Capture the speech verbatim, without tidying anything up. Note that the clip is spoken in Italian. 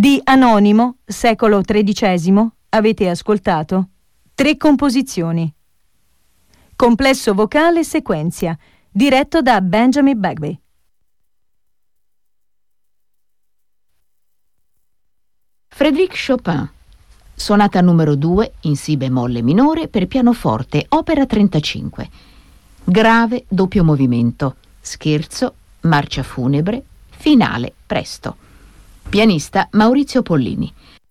Di Anonimo, secolo tredicesimo, avete ascoltato tre composizioni. Complesso vocale Sequenzia, diretto da Benjamin Bagby. Frédéric Chopin, sonata numero due in si bemolle minore per pianoforte, opera trentacinque. Grave doppio movimento, scherzo, marcia funebre, finale presto. Pianista Maurizio Pollini.